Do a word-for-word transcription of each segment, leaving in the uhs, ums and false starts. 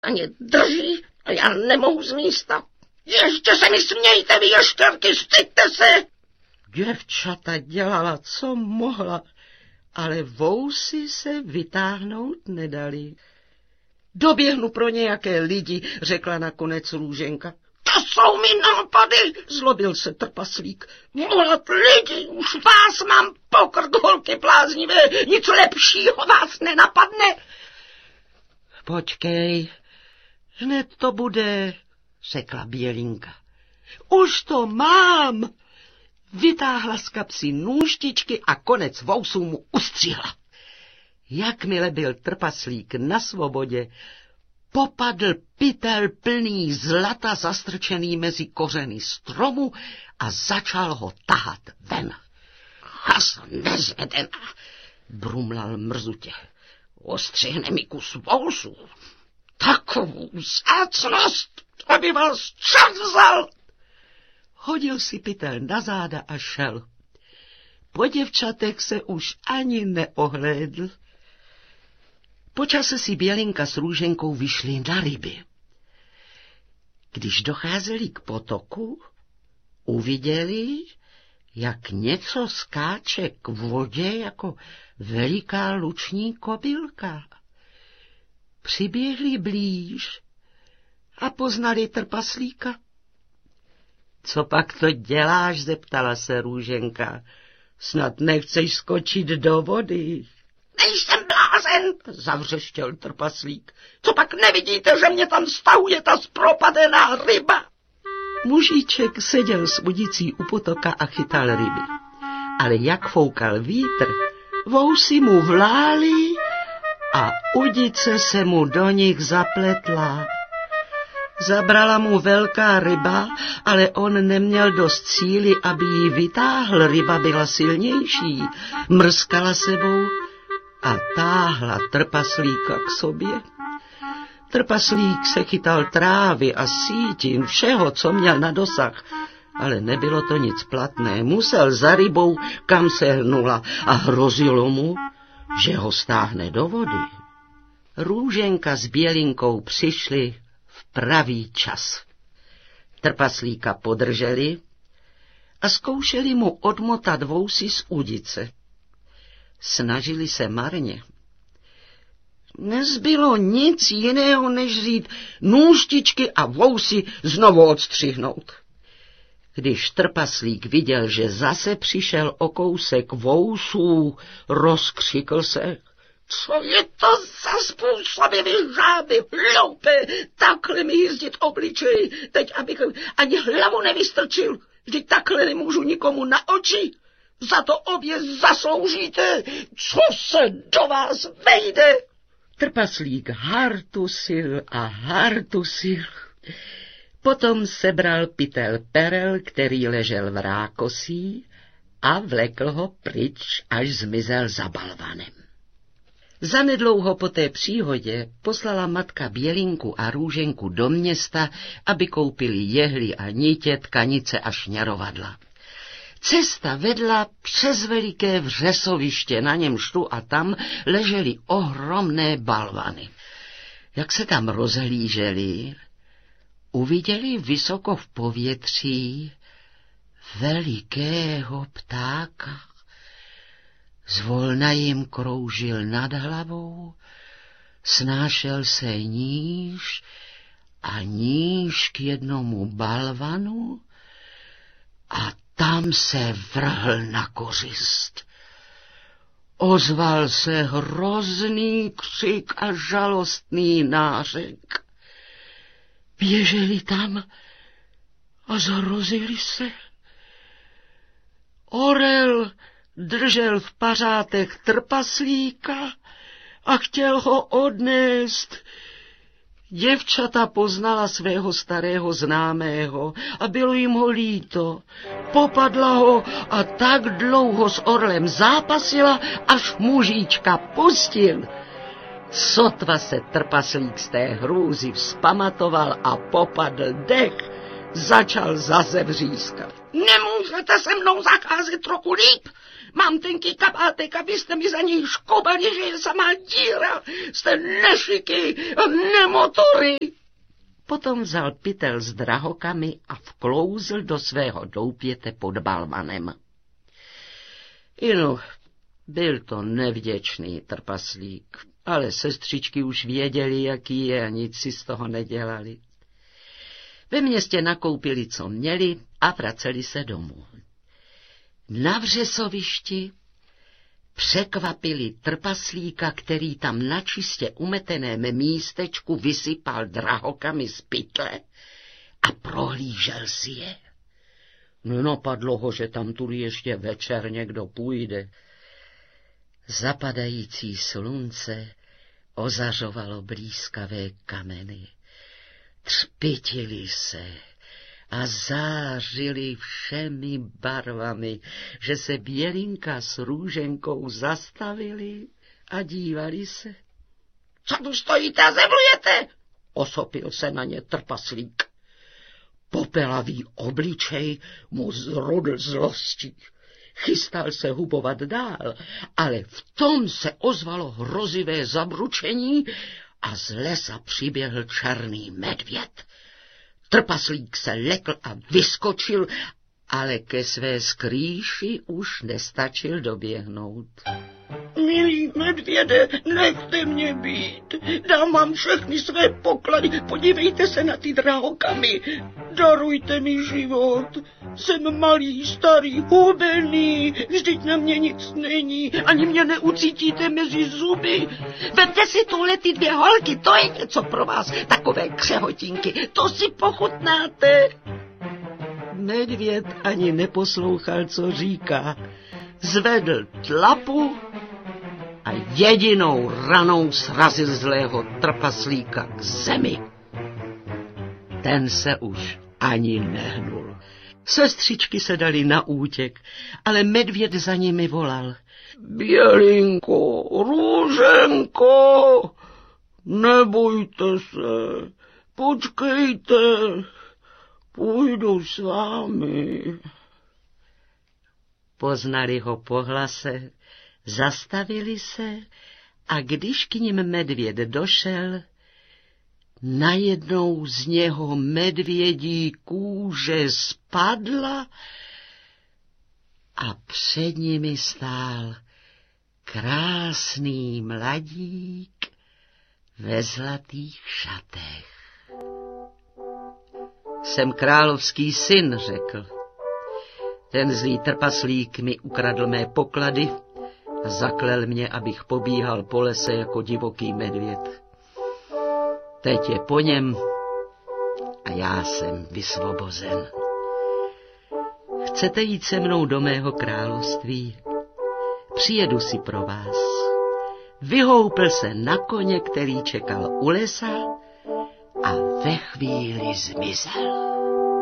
Mě drží a já nemohu z místa. Ještě se mi smějte, vy ještěrky, styďte se! Děvčata dělala, co mohla, ale vousy se vytáhnout nedali. Doběhnu pro nějaké lidi, řekla nakonec Růženka. To jsou mi nápady, zlobil se trpaslík. Volat lidi, už vás mám pokrk, holky bláznivé, nic lepšího vás nenapadne. Počkej, hned to bude, řekla Bělinka. Už to mám. Vytáhla z kapsy nůžtičky a konec vousů mu ustřihla. Jakmile byl trpaslík na svobodě, popadl pytel plný zlata zastrčený mezi kořeny stromu a začal ho tahat ven. Has nezvedená, brumlal mrzutě. Ostřihne mi kus vousů. Takovou vzácnost, aby vás čert vzal. Hodil si pytel na záda a šel. Po děvčatech se už ani neohlédl. Po čase si Bělinka s Růženkou vyšli na ryby. Když docházeli k potoku, uviděli, jak něco skáče k vodě jako veliká luční kobylka. Přiběhli blíž a poznali trpaslíka. Co pak to děláš, zeptala se Růženka. Snad nechceš skočit do vody. Nejsem blázen, zavřeštěl trpaslík. Co pak nevidíte, že mě tam stahuje ta zpropadená ryba? Mužíček seděl s udicí u potoka a chytal ryby. Ale jak foukal vítr, vousy mu vlály a udice se mu do nich zapletla. Zabrala mu velká ryba, ale on neměl dost síly, aby ji vytáhl. Ryba byla silnější, mrskala sebou a táhla trpaslíka k sobě. Trpaslík se chytal trávy a sítin, všeho, co měl na dosah, ale nebylo to nic platné. Musel za rybou, kam se hnula, a hrozilo mu, že ho stáhne do vody. Růženka s Bělinkou přišli v pravý čas. Trpaslíka podrželi a zkoušeli mu odmotat vousy z udice. Snažili se marně. Nezbylo nic jiného, než vzít nůžtičky a vousy znovu odstřihnout. Když trpaslík viděl, že zase přišel o kousek vousů, rozkřikl se. Co je to za způsoby, vy žáby, hloupé, takhle mi jízdit obličej, teď abych ani hlavu nevystrčil, vždyť takhle nemůžu nikomu na oči. Za to obě zasloužíte, co se do vás vejde. Trpaslík hartusil a hartusil. Potom sebral pytel perel, který ležel v rákosí, a vlekl ho pryč, až zmizel za balvanem. Zanedlouho po té příhodě poslala matka Bělinku a Růženku do města, aby koupili jehly a nitě, tkanice a šňarovadla. Cesta vedla přes veliké vřesoviště, na němž tu a tam ležely ohromné balvany. Jak se tam rozhlíželi, uviděli vysoko v povětří velikého ptáka. Zvolna jim kroužil nad hlavou, snášel se níž a níž k jednomu balvanu a tam se vrhl na kořist. Ozval se hrozný křik a žalostný nářek. Běželi tam a zhrozili se. Orel držel v pařátech trpaslíka a chtěl ho odnést. Děvčata poznala svého starého známého a bylo jim ho líto. Popadla ho a tak dlouho s orlem zápasila, až mužíčka pustil. Sotva se trpaslík z té hrůzy vzpamatoval a popadl dech, začal zase vřískat. Nemůžete se mnou zacházet trochu líp. Mám tenký kabátek, abyste mi za něj škobali, že je samá díra. Jste nešiky, nemotory. Potom vzal pytel s drahokami a vklouzl do svého doupěte pod balvanem. Inu, byl to nevděčný trpaslík, ale sestřičky už věděli, jaký je a nic si z toho nedělali. Ve městě nakoupili, co měli a vraceli se domů. Na vřesovišti překvapili trpaslíka, který tam na čistě umeteném místečku vysypal drahokami z pytle a prohlížel si je. Nenapadlo ho, že tam tudy ještě večer někdo půjde. Zapadající slunce ozařovalo blízkavé kameny. Třpitili se a zářili všemi barvami, že se Bělinka s Růženkou zastavili a dívali se. Co tu stojíte a zemlujete? Osopil se na ně trpaslík. Popelavý obličej mu zrodl zlostí. Chystal se hubovat dál, ale v tom se ozvalo hrozivé zabručení a z lesa přiběhl černý medvěd. Trpaslík se lekl a vyskočil, ale ke své skrýši už nestačil doběhnout. Milý medvěde, nechte mě být. Dám vám všechny své poklady. Podívejte se na ty drahokamy. Darujte mi život. Jsem malý, starý, hubený. Vždyť na mě nic není. Ani mě neucítíte mezi zuby. Vemte si tohle ty dvě holky. To je něco pro vás. Takové křehotinky. To si pochutnáte. Medvěd ani neposlouchal, co říká. Zvedl tlapu a jedinou ranou srazil zlého trpaslíka k zemi. Ten se už ani nehnul. Sestřičky se dali na útěk, ale medvěd za nimi volal. Bělinko, Růženko, nebojte se, počkejte, půjdu s vámi. Poznali ho po hlase, zastavili se a když k nim medvěd došel, najednou z něho medvědí kůže spadla a před nimi stál krásný mladík ve zlatých šatech. Jsem královský syn, řekl. Ten zlý trpaslík mi ukradl mé poklady a zaklel mě, abych pobíhal po lese jako divoký medvěd. Teď je po něm a já jsem vysvobozen. Chcete jít se mnou do mého království? Přijedu si pro vás. Vyhoupl se na koně, který čekal u lesa a ve chvíli zmizel.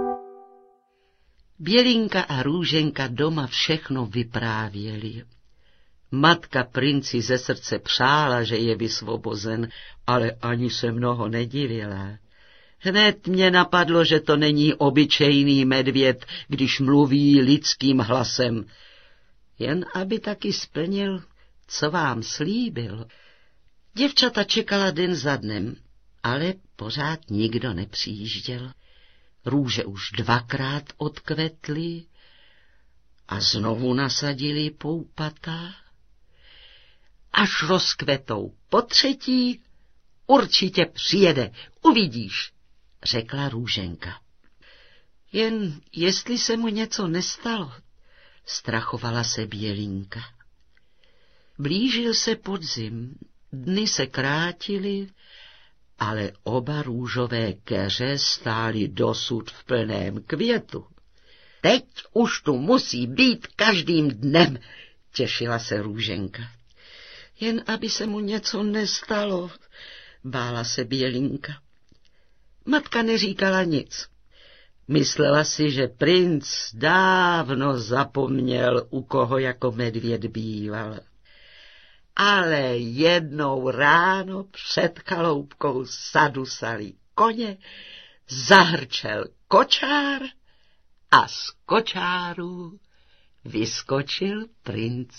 Bělinka a Růženka doma všechno vyprávěli. Matka princi ze srdce přála, že je vysvobozen, ale ani se mnoho nedivila. Hned mě napadlo, že to není obyčejný medvěd, když mluví lidským hlasem. Jen aby taky splnil, co vám slíbil. Děvčata čekala den za dnem, ale pořád nikdo nepřijížděl. Růže už dvakrát odkvetly a znovu nasadili poupata. Až rozkvetou po třetí, určitě přijede, uvidíš, řekla Růženka. Jen jestli se mu něco nestalo, strachovala se Bělinka. Blížil se podzim, dny se krátily, ale oba růžové keře stály dosud v plném květu. Teď už tu musí být každým dnem, těšila se Růženka. Jen aby se mu něco nestalo, bála se Bělinka. Matka neříkala nic. Myslela si, že princ dávno zapomněl, u koho jako medvěd býval. Ale jednou ráno před chaloupkou sadusali koně, zahrčel kočár a z kočáru vyskočil princ.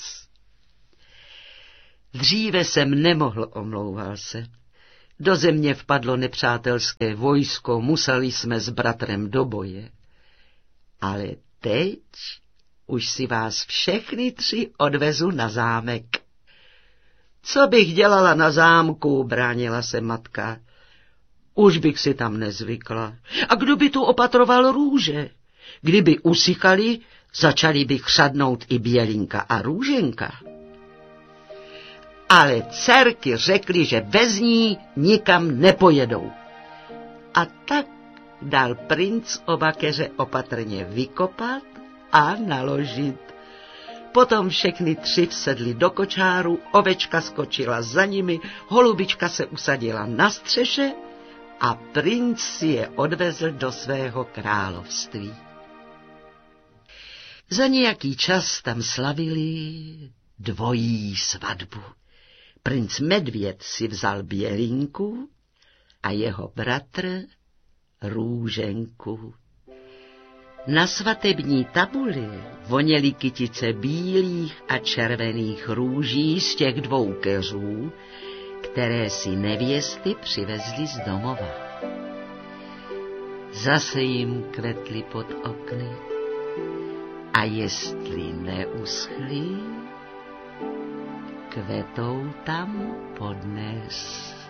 Dříve jsem nemohl, omlouval se. Do země vpadlo nepřátelské vojsko, museli jsme s bratrem do boje. Ale teď už si vás všechny tři odvezu na zámek. Co bych dělala na zámku, bránila se matka. Už bych si tam nezvykla. A kdo by tu opatroval růže? Kdyby usychali, začali by chřadnout i Bělinka a Růženka. Ale dcerky řekly, že bez ní nikam nepojedou. A tak dal princ oba keře opatrně vykopat a naložit. Potom všechny tři vsedli do kočáru, ovečka skočila za nimi, holubička se usadila na střeše a princ si je odvezl do svého království. Za nějaký čas tam slavili dvojí svatbu. Princ Medvěd si vzal Bělinku a jeho bratr Růženku. Na svatební tabuli voněly kytice bílých a červených růží z těch dvou keřů, které si nevěsty přivezly z domova. Zase jim kvetly pod okny a jestli neuschly, kvetou tam podnes.